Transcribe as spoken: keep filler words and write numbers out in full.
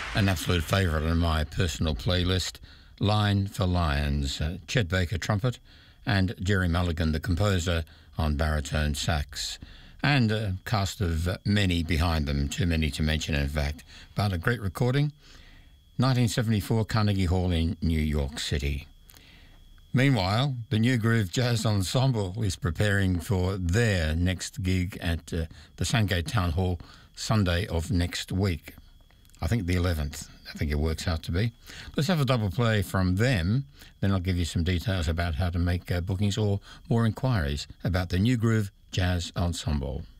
An absolute favourite on my personal playlist, Line for Lions, uh, Chet Baker trumpet and Jerry Mulligan, the composer, on baritone sax, and a cast of uh, many behind them, too many to mention in fact. But a great recording, nineteen seventy-four, Carnegie Hall in New York City. Meanwhile, the New Groove Jazz Ensemble is preparing for their next gig at uh, the Sandgate Town Hall Sunday of next week. I think the eleventh, I think it works out to be. Let's have a double play from them, then I'll give you some details about how to make uh, bookings or more inquiries about the New Groove Jazz Ensemble.